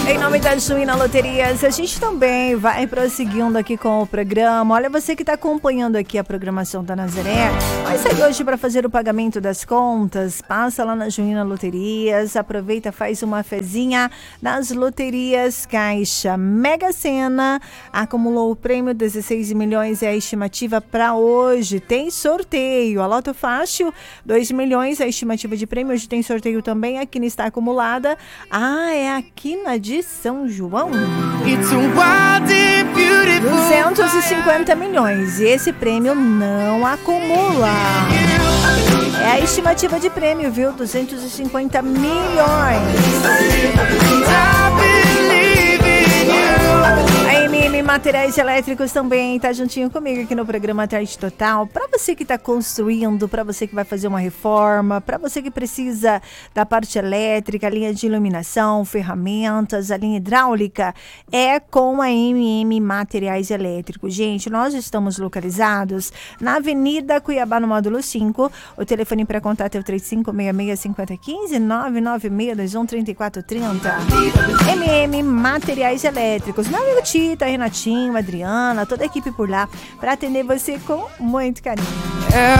Em nome da Suína Loterias, a gente também vai prosseguindo aqui com o programa. Olha, você que está acompanhando aqui a programação da Nazaré, vai sair hoje para fazer o pagamento das contas, passa lá na Suína Loterias, aproveita, faz uma fezinha nas loterias Caixa Mega Sena, acumulou o prêmio 16 milhões, é a estimativa para hoje, tem sorteio, a Loto Fácil 2 milhões, é a estimativa de prêmio, hoje tem sorteio também, aqui não está acumulada, é aqui na de São João. 250 milhões. E esse prêmio não acumula. É a estimativa de prêmio, viu? 250 milhões. A MM Materiais Elétricos também tá juntinho comigo aqui no programa Tarde Total. Para você que tá construindo, para você que vai fazer uma reforma, para você que precisa da parte elétrica, linha de iluminação, ferramentas, a linha hidráulica, é com a MM Materiais Elétricos. Gente, nós estamos localizados na Avenida Cuiabá, no módulo 5. O telefone para contato é o 3566-5015, 99621-3430. MM Materiais Elétricos. Meu amigo Tita, Renatinho, Adriana, toda a equipe por lá, para atender você com muito carinho.